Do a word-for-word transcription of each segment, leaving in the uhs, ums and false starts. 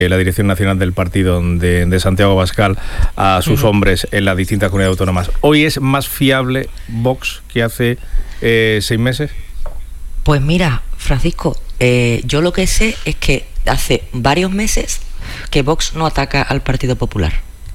la Dirección Nacional del Partido de, de Santiago Abascal a sus uh-huh. hombres en las distintas comunidades autónomas. ¿Hoy es más fiable Vox que hace eh, seis meses? Pues mira, Francisco, eh, yo lo que sé es que hace varios meses que Vox no ataca al Partido Popular.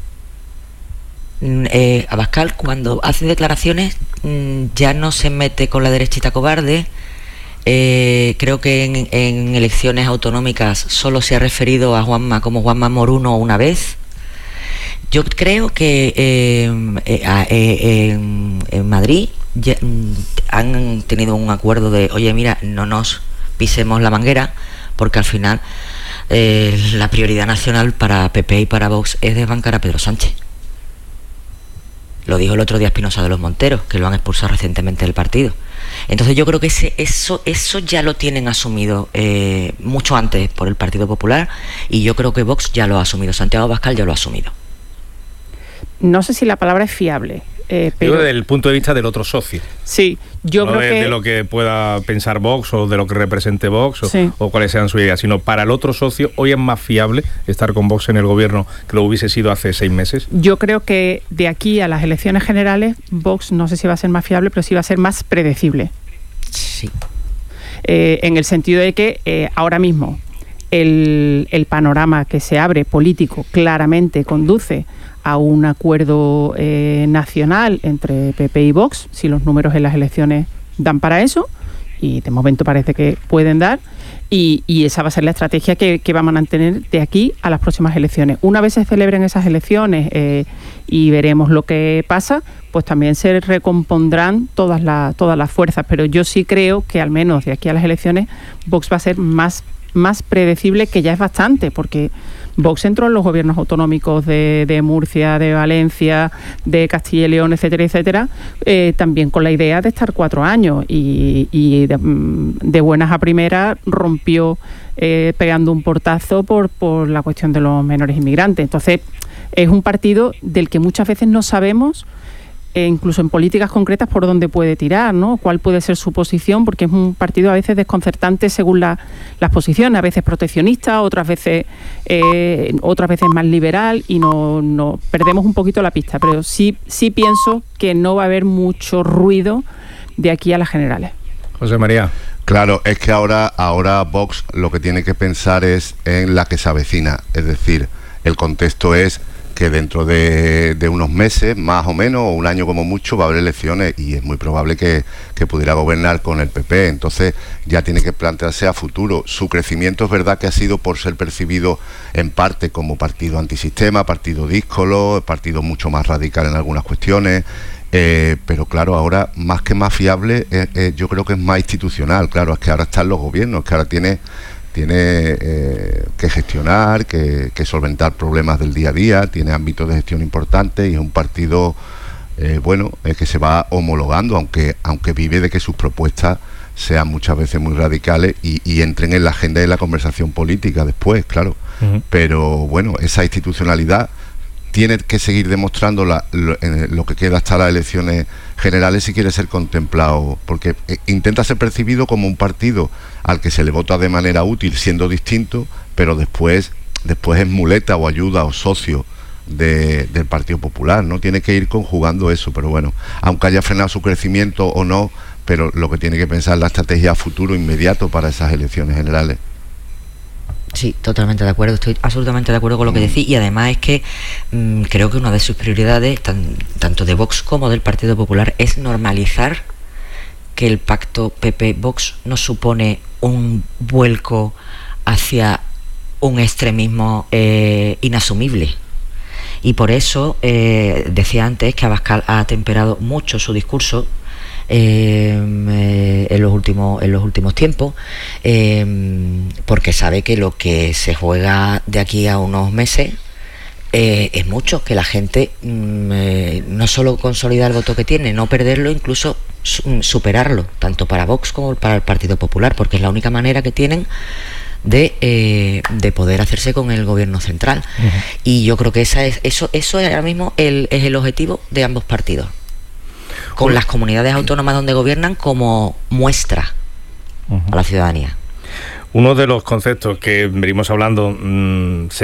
Eh, Abascal, cuando hace declaraciones, ya no se mete con la derechita cobarde. Eh, creo que en, en elecciones autonómicas solo se ha referido a Juanma como Juanma Moruno una vez. Yo creo que eh, eh, eh, en, en Madrid ya, han tenido un acuerdo de, oye, mira, no nos pisemos la manguera, porque al final eh, la prioridad nacional para P P y para Vox es desbancar a Pedro Sánchez. Lo dijo el otro día Espinosa de los Monteros, que lo han expulsado recientemente del partido. Entonces yo creo que ese, eso, eso ya lo tienen asumido eh, mucho antes por el Partido Popular, y yo creo que Vox ya lo ha asumido, Santiago Abascal ya lo ha asumido. No sé si la palabra es fiable. Eh, pero... Yo desde el punto de vista del otro socio. Sí, yo no creo de, que... de lo que pueda pensar Vox o de lo que represente Vox o, sí. o cuáles sean sus ideas, sino para el otro socio, hoy es más fiable estar con Vox en el gobierno que lo hubiese sido hace seis meses. Yo creo que de aquí a las elecciones generales, Vox no sé si va a ser más fiable, pero sí va a ser más predecible. Sí. Eh, en el sentido de que eh, ahora mismo el, el panorama que se abre político claramente conduce a un acuerdo eh, nacional entre P P y Vox, si los números en las elecciones dan para eso, y de momento parece que pueden dar, y, y esa va a ser la estrategia que, que van a mantener de aquí a las próximas elecciones. Una vez se celebren esas elecciones eh, y veremos lo que pasa, pues también se recompondrán todas, la, todas las fuerzas, pero yo sí creo que al menos de aquí a las elecciones Vox va a ser más, más predecible, que ya es bastante, porque Vox entró en los gobiernos autonómicos de, de Murcia, de Valencia, de Castilla y León, etcétera, etcétera, eh, también con la idea de estar cuatro años y, y de, de buenas a primeras rompió eh, pegando un portazo por, por la cuestión de los menores inmigrantes. Entonces, es un partido del que muchas veces no sabemos, e incluso en políticas concretas, por dónde puede tirar, ¿no? Cuál puede ser su posición, porque es un partido a veces desconcertante según la, las posiciones, a veces proteccionista, otras veces eh, otras veces más liberal, y no, no perdemos un poquito la pista, pero sí, sí pienso que no va a haber mucho ruido de aquí a las generales. José María. Claro, es que ahora, ahora Vox lo que tiene que pensar es en la que se avecina, es decir, el contexto es que dentro de, de unos meses, más o menos, o un año como mucho, va a haber elecciones y es muy probable que, que pudiera gobernar con el P P. Entonces ya tiene que plantearse a futuro. Su crecimiento es verdad que ha sido por ser percibido en parte como partido antisistema, partido díscolo, partido mucho más radical en algunas cuestiones, eh, pero claro, ahora más que más fiable, eh, eh, yo creo que es más institucional. Claro, es que ahora están los gobiernos, que ahora tiene... tiene eh, que gestionar, que, que solventar problemas del día a día, tiene ámbitos de gestión importantes y es un partido, eh, bueno, eh, que se va homologando, aunque, aunque vive de que sus propuestas sean muchas veces muy radicales y, y entren en la agenda de la conversación política después, claro. Uh-huh. Pero bueno, esa institucionalidad tiene que seguir demostrando la, lo, en lo que queda hasta las elecciones generales si quiere ser contemplado, porque eh, intenta ser percibido como un partido al que se le vota de manera útil siendo distinto, pero después después es muleta o ayuda o socio de, del Partido Popular, ¿no? Tiene que ir conjugando eso, pero bueno, aunque haya frenado su crecimiento o no, pero lo que tiene que pensar es la estrategia a futuro inmediato para esas elecciones generales. Sí, totalmente de acuerdo, estoy absolutamente de acuerdo con lo que decís, y además es que mmm, creo que una de sus prioridades, tan, tanto de Vox como del Partido Popular, es normalizar que el pacto P P-Vox no supone un vuelco hacia un extremismo eh, inasumible. Y por eso, eh, decía antes que Abascal ha temperado mucho su discurso Eh, eh, en los últimos en los últimos tiempos, eh, porque sabe que lo que se juega de aquí a unos meses eh, es mucho, que la gente mm, eh, no solo consolida el voto que tiene, no perderlo, incluso su, superarlo, tanto para Vox como para el Partido Popular, porque es la única manera que tienen de, eh, de poder hacerse con el gobierno central. Uh-huh. Y yo creo que esa es eso eso es ahora mismo el, es el objetivo de ambos partidos, con las comunidades autónomas donde gobiernan como muestra uh-huh. a la ciudadanía. Uno de los conceptos que venimos hablando mmm,